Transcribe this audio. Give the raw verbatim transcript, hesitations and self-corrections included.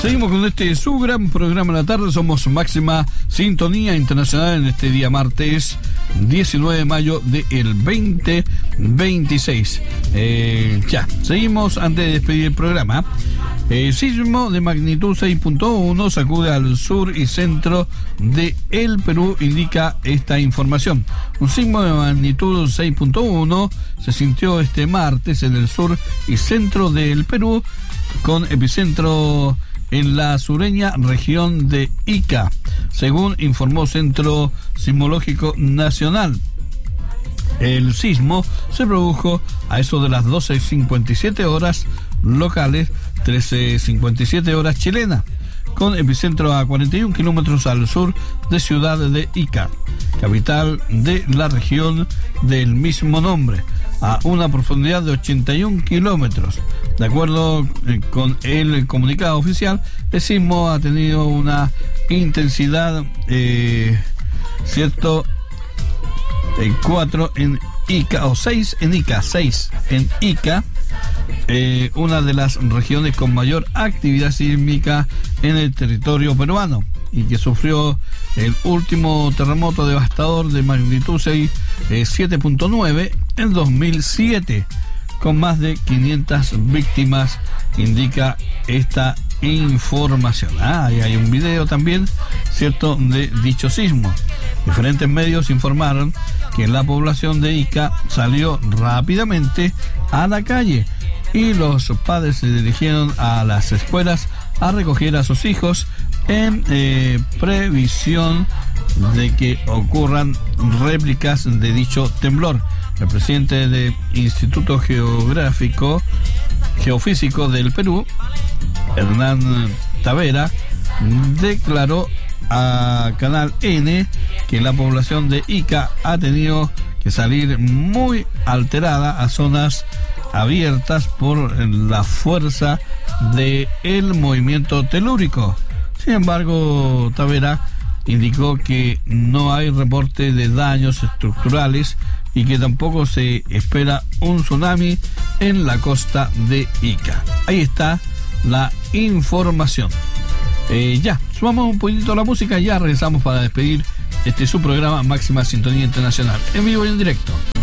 Seguimos con este su gran programa de la tarde. Somos Máxima Sintonía Internacional en este día martes diecinueve de mayo del veinte veintiséis. Eh, ya, seguimos antes de despedir el programa. El sismo de magnitud seis punto uno sacude al sur y centro de el Perú, indica esta información. Un sismo de magnitud seis punto uno se sintió este martes en el sur y centro del Perú, con epicentro en la sureña región de Ica, según informó Centro Sismológico Nacional. El sismo se produjo a eso de las doce cincuenta y siete horas locales, trece cincuenta y siete horas chilenas, con epicentro a cuarenta y un kilómetros al sur de Ciudad de Ica, capital de la región del mismo nombre, a una profundidad de ochenta y un kilómetros. De acuerdo con el comunicado oficial, el sismo ha tenido una intensidad, eh, cierto, en cuatro en Ica, o seis en Ica, seis en Ica, eh, una de las regiones con mayor actividad sísmica en el territorio peruano, y que sufrió el último terremoto devastador de magnitud seis, eh, siete punto nueve en dos mil siete, con más de quinientas víctimas, indica esta información. Ah, y hay un video también, cierto, de dicho sismo. Diferentes medios informaron que la población de Ica salió rápidamente a la calle y los padres se dirigieron a las escuelas a recoger a sus hijos en eh, previsión de que ocurran réplicas de dicho temblor. El presidente del Instituto Geográfico Geofísico del Perú, Hernán Tavera, declaró a Canal N que la población de Ica ha tenido que salir muy alterada a zonas abiertas por la fuerza del movimiento telúrico. Sin embargo, Tavera indicó que no hay reporte de daños estructurales y que tampoco se espera un tsunami en la costa de Ica. Ahí está la información. Eh, ya, sumamos un poquitito la música y ya regresamos para despedir este su programa Máxima Sintonía Internacional, en vivo y en directo.